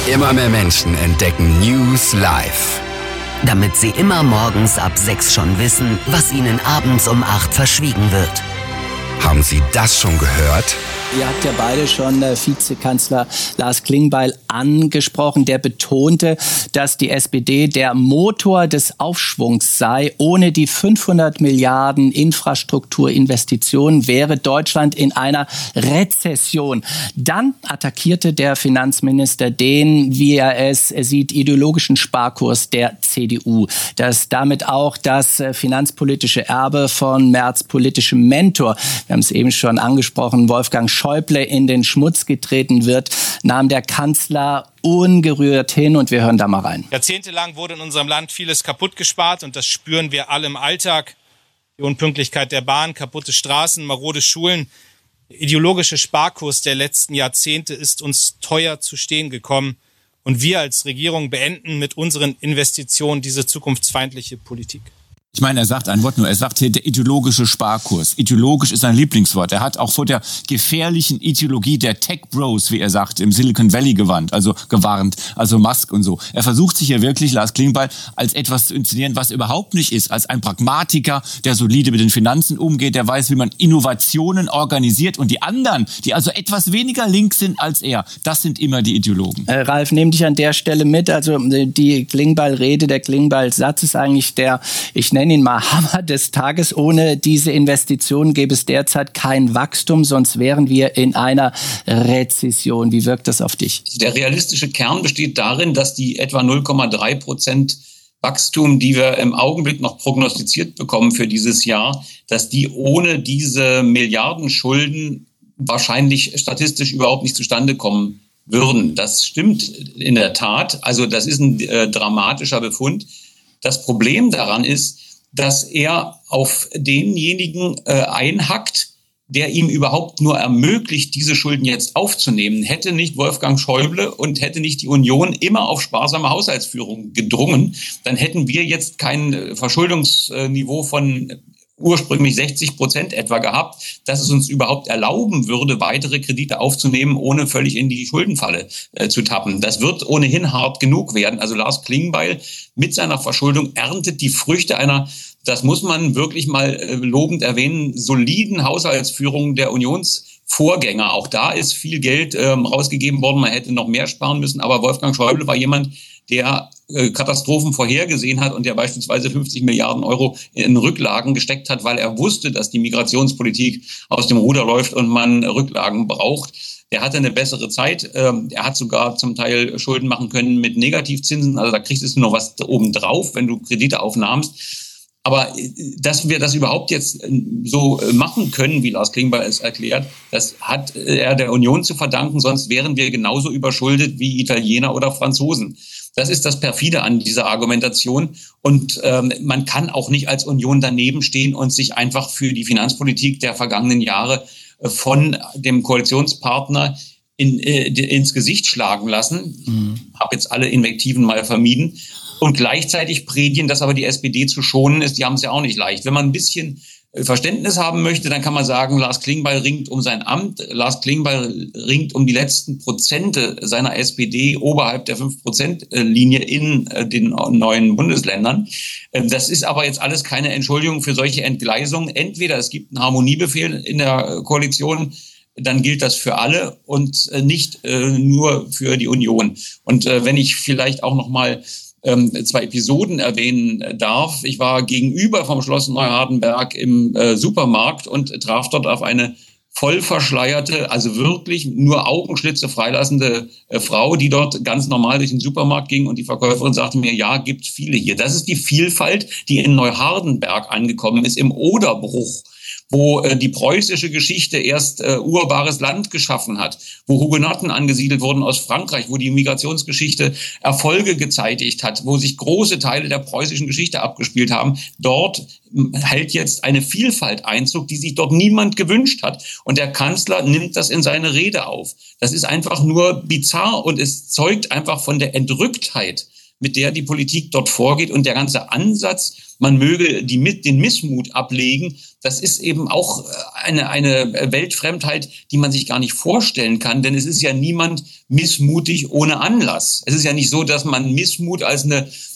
Immer mehr Menschen entdecken News live. Damit sie immer morgens ab 6 schon wissen, was ihnen abends um 8 verschwiegen wird. Haben Sie das schon gehört? Ihr habt ja beide schon Vizekanzler Lars Klingbeil angesprochen. Der betonte, dass die SPD der Motor des Aufschwungs sei. Ohne die 500 Milliarden Infrastrukturinvestitionen wäre Deutschland in einer Rezession. Dann attackierte der Finanzminister den, wie er es sieht, ideologischen Sparkurs der CDU. Dass damit auch das finanzpolitische Erbe von Merz' politischem Mentor, wir haben es eben schon angesprochen, Wolfgang Schäuble, in den Schmutz getreten wird, nahm der Kanzler ungerührt hin, und wir hören da mal rein. Jahrzehntelang wurde in unserem Land vieles kaputt gespart, und das spüren wir alle im Alltag. Die Unpünktlichkeit der Bahn, kaputte Straßen, marode Schulen. Der ideologische Sparkurs der letzten Jahrzehnte ist uns teuer zu stehen gekommen, und wir als Regierung beenden mit unseren Investitionen diese zukunftsfeindliche Politik. Ich meine, er sagt ein Wort nur, er sagt hier der ideologische Sparkurs. Ideologisch ist sein Lieblingswort. Er hat auch vor der gefährlichen Ideologie der Tech-Bros, wie er sagt, im Silicon Valley gewarnt, also Musk und so. Er versucht sich hier wirklich, Lars Klingbeil, als etwas zu inszenieren, was überhaupt nicht ist, als ein Pragmatiker, der solide mit den Finanzen umgeht, der weiß, wie man Innovationen organisiert, und die anderen, die also etwas weniger links sind als er, das sind immer die Ideologen. Ralf, nehm dich an der Stelle mit. Also die Klingbeil-Rede, der Klingbeil-Satz ist eigentlich der, ich nenne ihn mal Hammer des Tages. Ohne diese Investitionen gäbe es derzeit kein Wachstum, sonst wären wir in einer Rezession. Wie wirkt das auf dich? Der realistische Kern besteht darin, dass die etwa 0,3% Wachstum, die wir im Augenblick noch prognostiziert bekommen für dieses Jahr, dass die ohne diese Milliardenschulden wahrscheinlich statistisch überhaupt nicht zustande kommen würden. Das stimmt in der Tat. Also das ist ein dramatischer Befund. Das Problem daran ist, dass er auf denjenigen einhackt, der ihm überhaupt nur ermöglicht, diese Schulden jetzt aufzunehmen. Hätte nicht Wolfgang Schäuble und hätte nicht die Union immer auf sparsame Haushaltsführung gedrungen, dann hätten wir jetzt kein Verschuldungsniveau von ursprünglich 60% etwa gehabt, dass es uns überhaupt erlauben würde, weitere Kredite aufzunehmen, ohne völlig in die Schuldenfalle zu tappen. Das wird ohnehin hart genug werden. Also Lars Klingbeil mit seiner Verschuldung erntet die Früchte einer, das muss man wirklich mal lobend erwähnen, soliden Haushaltsführung der Unionsvorgänger. Auch da ist viel Geld rausgegeben worden. Man hätte noch mehr sparen müssen. Aber Wolfgang Schäuble war jemand, der Katastrophen vorhergesehen hat und der beispielsweise 50 Milliarden Euro in Rücklagen gesteckt hat, weil er wusste, dass die Migrationspolitik aus dem Ruder läuft und man Rücklagen braucht. Der hatte eine bessere Zeit. Er hat sogar zum Teil Schulden machen können mit Negativzinsen. Also da kriegst du noch was obendrauf, wenn du Kredite aufnahmst. Aber dass wir das überhaupt jetzt so machen können, wie Lars Klingbeil es erklärt, das hat er der Union zu verdanken. Sonst wären wir genauso überschuldet wie Italiener oder Franzosen. Das ist das Perfide an dieser Argumentation. Und man kann auch nicht als Union daneben stehen und sich einfach für die Finanzpolitik der vergangenen Jahre von dem Koalitionspartner ins Gesicht schlagen lassen. Habe jetzt alle Invektiven mal vermieden. Und gleichzeitig predigen, dass aber die SPD zu schonen ist. Die haben es ja auch nicht leicht. Wenn man ein bisschen Verständnis haben möchte, dann kann man sagen, Lars Klingbeil ringt um sein Amt. Lars Klingbeil ringt um die letzten Prozente seiner SPD oberhalb der 5%-Linie in den neuen Bundesländern. Das ist aber jetzt alles keine Entschuldigung für solche Entgleisungen. Entweder es gibt einen Harmoniebefehl in der Koalition, dann gilt das für alle und nicht nur für die Union. Und wenn ich vielleicht auch noch mal 2 Episoden erwähnen darf. Ich war gegenüber vom Schloss Neuhardenberg im Supermarkt und traf dort auf eine voll verschleierte, also wirklich nur Augenschlitze freilassende Frau, die dort ganz normal durch den Supermarkt ging, und die Verkäuferin sagte mir, ja, gibt viele hier. Das ist die Vielfalt, die in Neuhardenberg angekommen ist, im Oderbruch, wo die preußische Geschichte erst urbares Land geschaffen hat, wo Hugenotten angesiedelt wurden aus Frankreich, wo die Migrationsgeschichte Erfolge gezeitigt hat, wo sich große Teile der preußischen Geschichte abgespielt haben. Dort hält jetzt eine Vielfalt Einzug, die sich dort niemand gewünscht hat. Und der Kanzler nimmt das in seine Rede auf. Das ist einfach nur bizarr, und es zeugt einfach von der Entrücktheit, mit der die Politik dort vorgeht, und der ganze Ansatz man möge den Missmut ablegen. Das ist eben auch eine Weltfremdheit, die man sich gar nicht vorstellen kann, denn es ist ja niemand missmutig ohne Anlass. Es ist ja nicht so, dass man Missmut als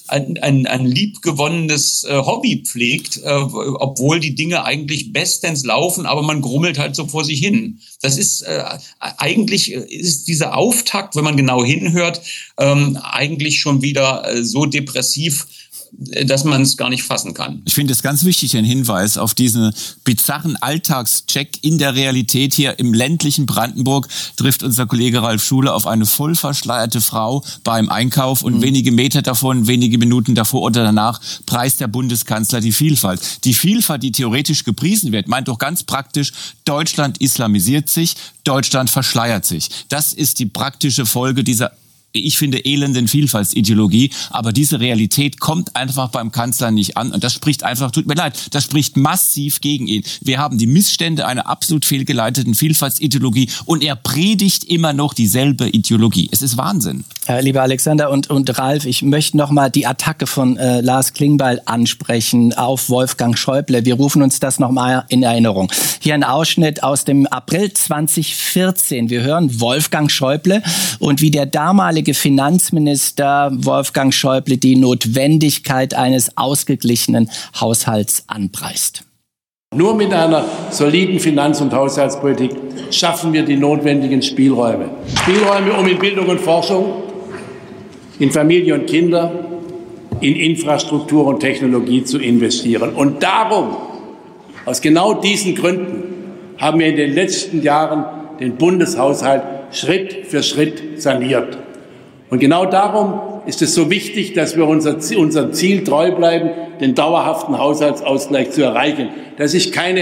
ein liebgewonnenes Hobby pflegt, obwohl die Dinge eigentlich bestens laufen, aber man grummelt halt so vor sich hin. Das ist eigentlich ist dieser Auftakt, wenn man genau hinhört, eigentlich schon wieder so depressiv, dass man es gar nicht fassen kann. Ich finde es ganz wichtig, ein Hinweis auf diesen bizarren Alltagscheck in der Realität. Hier im ländlichen Brandenburg trifft unser Kollege Ralf Schule auf eine voll verschleierte Frau beim Einkauf und wenige Meter davon, wenige Minuten davor oder danach preist der Bundeskanzler die Vielfalt. Die Vielfalt, die theoretisch gepriesen wird, meint doch ganz praktisch, Deutschland islamisiert sich, Deutschland verschleiert sich. Das ist die praktische Folge dieser, ich finde, elenden Vielfaltsideologie. Aber diese Realität kommt einfach beim Kanzler nicht an. Und das spricht einfach, tut mir leid, das spricht massiv gegen ihn. Wir haben die Missstände einer absolut fehlgeleiteten Vielfaltsideologie und er predigt immer noch dieselbe Ideologie. Es ist Wahnsinn. Lieber Alexander und Ralf, ich möchte noch mal die Attacke von Lars Klingbeil ansprechen auf Wolfgang Schäuble. Wir rufen uns das noch mal in Erinnerung. Hier ein Ausschnitt aus dem April 2014. Wir hören Wolfgang Schäuble und wie der damalige Finanzminister Wolfgang Schäuble die Notwendigkeit eines ausgeglichenen Haushalts anpreist. Nur mit einer soliden Finanz- und Haushaltspolitik schaffen wir die notwendigen Spielräume. Spielräume, um in Bildung und Forschung, in Familie und Kinder, in Infrastruktur und Technologie zu investieren. Und darum, aus genau diesen Gründen, haben wir in den letzten Jahren den Bundeshaushalt Schritt für Schritt saniert. Und genau darum ist es so wichtig, dass wir unserem Ziel treu bleiben, den dauerhaften Haushaltsausgleich zu erreichen. Das ist kein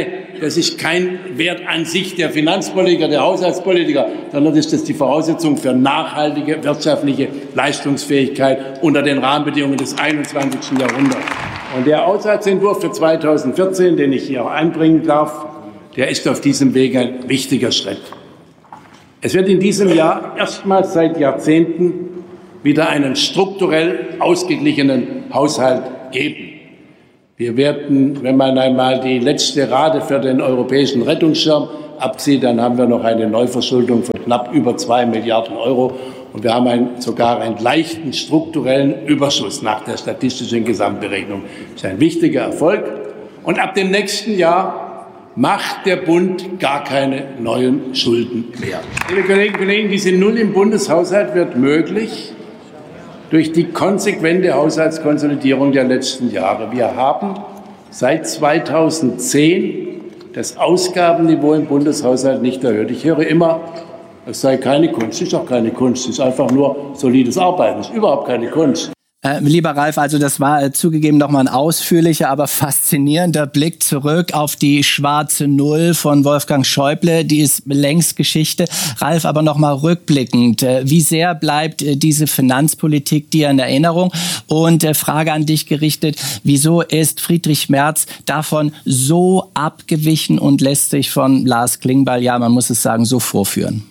Wert an sich der Finanzpolitiker, der Haushaltspolitiker, sondern das ist die Voraussetzung für nachhaltige wirtschaftliche Leistungsfähigkeit unter den Rahmenbedingungen des 21. Jahrhunderts. Und der Haushaltsentwurf für 2014, den ich hier auch einbringen darf, der ist auf diesem Weg ein wichtiger Schritt. Es wird in diesem Jahr erstmals seit Jahrzehnten wieder einen strukturell ausgeglichenen Haushalt geben. Wir werden, wenn man einmal die letzte Rate für den europäischen Rettungsschirm abzieht, dann haben wir noch eine Neuverschuldung von knapp über 2 Milliarden Euro. Und wir haben sogar einen leichten strukturellen Überschuss nach der statistischen Gesamtberechnung. Das ist ein wichtiger Erfolg. Und ab dem nächsten Jahr macht der Bund gar keine neuen Schulden mehr. Liebe Kolleginnen und Kollegen, diese Null im Bundeshaushalt wird möglich durch die konsequente Haushaltskonsolidierung der letzten Jahre. Wir haben seit 2010 das Ausgabenniveau im Bundeshaushalt nicht erhöht. Ich höre immer, es sei keine Kunst. Es ist auch keine Kunst. Es ist einfach nur solides Arbeiten. Es ist überhaupt keine Kunst. Lieber Ralf, also das war zugegeben nochmal ein ausführlicher, aber faszinierender Blick zurück auf die schwarze Null von Wolfgang Schäuble. Die ist längst Geschichte. Ralf, aber nochmal rückblickend. Wie sehr bleibt diese Finanzpolitik dir in Erinnerung? Und Frage an dich gerichtet, wieso ist Friedrich Merz davon so abgewichen und lässt sich von Lars Klingbeil, ja, man muss es sagen, so vorführen?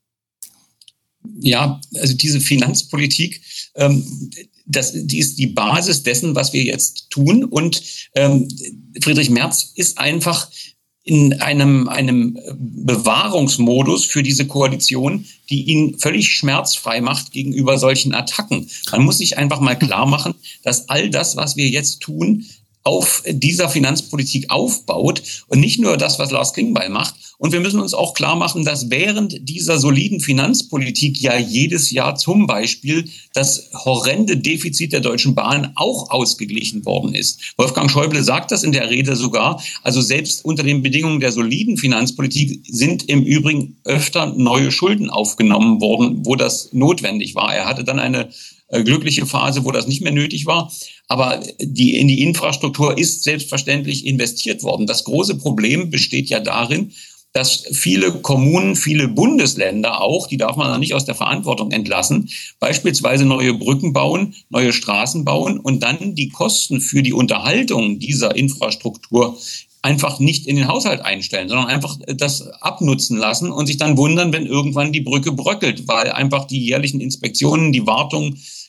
Ja, also diese Finanzpolitik, die ist die Basis dessen, was wir jetzt tun. Und Friedrich Merz ist einfach in einem Bewahrungsmodus für diese Koalition, die ihn völlig schmerzfrei macht gegenüber solchen Attacken. Man muss sich einfach mal klar machen, dass all das, was wir jetzt tun, auf dieser Finanzpolitik aufbaut und nicht nur das, was Lars Klingbeil macht. Und wir müssen uns auch klar machen, dass während dieser soliden Finanzpolitik ja jedes Jahr zum Beispiel das horrende Defizit der Deutschen Bahn auch ausgeglichen worden ist. Wolfgang Schäuble sagt das in der Rede sogar. Also selbst unter den Bedingungen der soliden Finanzpolitik sind im Übrigen öfter neue Schulden aufgenommen worden, wo das notwendig war. Er hatte dann eine glückliche Phase, wo das nicht mehr nötig war. Aber in die Infrastruktur ist selbstverständlich investiert worden. Das große Problem besteht ja darin, dass viele Kommunen, viele Bundesländer auch, die darf man dann nicht aus der Verantwortung entlassen, beispielsweise neue Brücken bauen, neue Straßen bauen und dann die Kosten für die Unterhaltung dieser Infrastruktur einfach nicht in den Haushalt einstellen, sondern einfach das abnutzen lassen und sich dann wundern, wenn irgendwann die Brücke bröckelt, weil einfach die jährlichen Inspektionen, die Wartung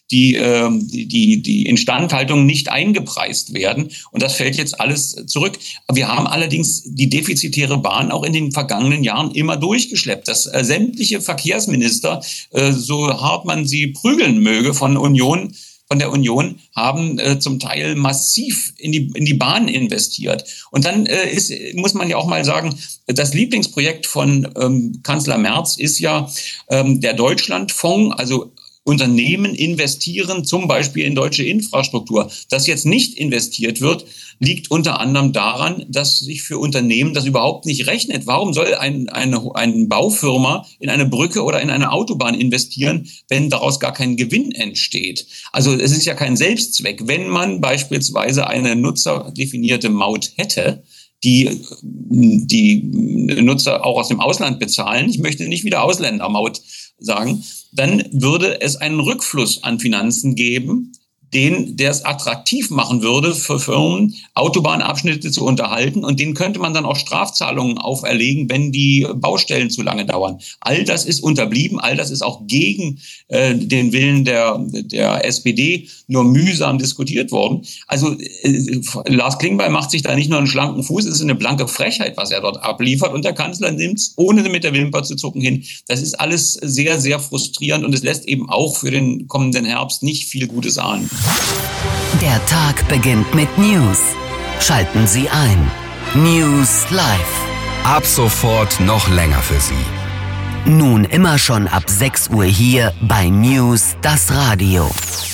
die Instandhaltung nicht eingepreist werden. Und das fällt jetzt alles zurück. Wir haben allerdings die defizitäre Bahn auch in den vergangenen Jahren immer durchgeschleppt. Dass sämtliche Verkehrsminister, so hart man sie prügeln möge von der Union, haben zum Teil massiv in die Bahn investiert. Und dann muss man ja auch mal sagen, das Lieblingsprojekt von Kanzler Merz ist ja der Deutschlandfonds, also Unternehmen investieren zum Beispiel in deutsche Infrastruktur. Dass jetzt nicht investiert wird, liegt unter anderem daran, dass sich für Unternehmen das überhaupt nicht rechnet. Warum soll eine Baufirma in eine Brücke oder in eine Autobahn investieren, wenn daraus gar kein Gewinn entsteht? Also es ist ja kein Selbstzweck. Wenn man beispielsweise eine nutzerdefinierte Maut hätte, die Nutzer auch aus dem Ausland bezahlen, ich möchte nicht wieder Ausländermaut sagen, dann würde es einen Rückfluss an Finanzen geben, der es attraktiv machen würde für Firmen, Autobahnabschnitte zu unterhalten. Und denen könnte man dann auch Strafzahlungen auferlegen, wenn die Baustellen zu lange dauern. All das ist unterblieben. All das ist auch gegen den Willen der SPD nur mühsam diskutiert worden. Also Lars Klingbeil macht sich da nicht nur einen schlanken Fuß, es ist eine blanke Frechheit, was er dort abliefert. Und der Kanzler nimmt es, ohne mit der Wimper zu zucken, hin. Das ist alles sehr, sehr frustrierend und es lässt eben auch für den kommenden Herbst nicht viel Gutes ahnen. Der Tag beginnt mit News. Schalten Sie ein. News Live. Ab sofort noch länger für Sie. Nun immer schon ab 6 Uhr hier bei News, das Radio.